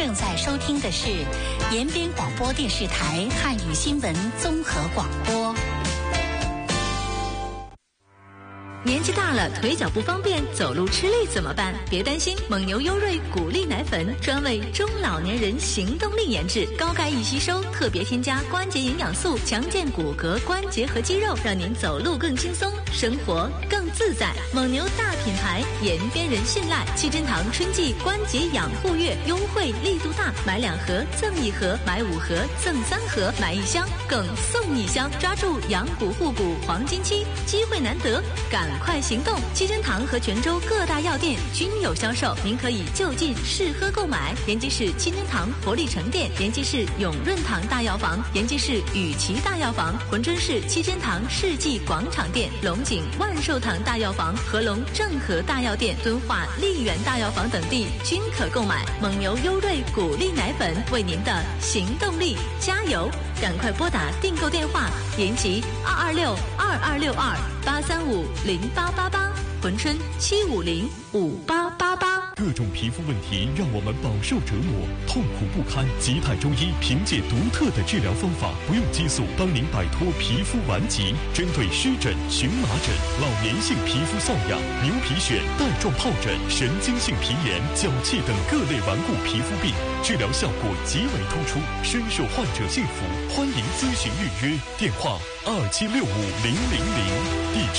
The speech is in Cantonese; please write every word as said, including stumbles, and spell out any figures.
正在收听的是延边广播电视台汉语新闻综合广播。 年纪大了，腿脚不方便，走路吃力怎么办？别担心，蒙牛优瑞谷粒奶粉专为中老年人行动力研制，高钙易吸收，特别添加关节营养素，强健骨骼、关节和肌肉，让您走路更轻松，生活更自在。蒙牛大品牌，延边人信赖。七珍堂春季关节养护月优惠力度大，买两盒赠一盒，买五盒赠三盒，买一箱更送一箱，抓住养骨护骨黄金期，机会难得，赶快行动！七珍堂和泉州各大药店均有销售，您可以就近试喝购买。延吉市七珍堂活力城店，延吉市永润堂大药房，延吉市雨琦大药房，珲春市七珍堂世纪广场店，龙井万寿堂大药房，合龙正和大药店，敦化丽园大药房等地均可购买。蒙牛优瑞谷粒奶粉，为您的行动力加油！赶快拨打订购电话：延吉二二六二二六二八三五零八八八，珲春七五零五八八八。 各种皮肤问题让我们饱受折磨，痛苦不堪。吉泰中医凭借独特的治疗方法，不用激素，帮您摆脱皮肤顽疾。针对湿疹、荨麻疹、老年性皮肤瘙痒、牛皮癣、带状疱疹、神经性皮炎、脚气等各类顽固皮肤病，治疗效果极为突出，深受患者信服。欢迎咨询预约，电话二七六五零零零，地址